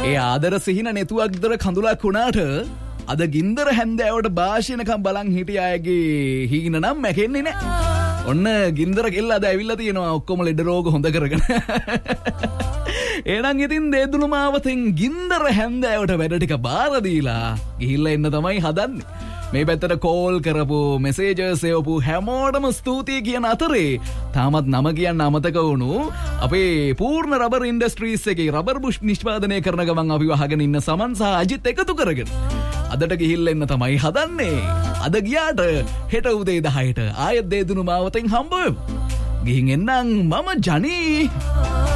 ඒ ආදර සිහින නෙතුවක්දර කඳුලක් වුණාට අද ගින්දර හැන්දෑවට භාෂණකම් බලන් හිටිය අයගේ හීන නම් මැකෙන්නේ නෑ. ඔන්න ගින්දර කෙල්ල අද ඇවිල්ලා තියෙනවා ඔක්කොම ලෙඩ රෝග හොඳ කරගෙන. එහෙනම් ඉතින් දේදුණු මාවතෙන් ගින්දර හැන්දෑවට වැඩ ටික බාර දීලා ගිහිල්ලා එන්න තමයි හදන්නේ. මේ පැත්තට කෝල් කරපු මෙසේජර්ස් එවපු හැමෝටම ස්තුතියි කියන අතරේ තාමත් නම කියන්න අමතක වුණු අපේ පූර්ණ රබර් ඉන්ඩස්ට්‍රීස් එකේ රබර් බුෂ් නිෂ්පාදනය කරන ගමන් අපි වහගෙන ඉන්න සමන් සහ අජිත් එකතු කරගෙන අදට ගිහිල්ලා එන්න තමයි හදන්නේ. අද ගියාට හෙට උදේ 10ට ආයෙත් දේදුණු මාවතෙන් හම්බ වෙමු. ගිහින් එන්නම් මම ජනී.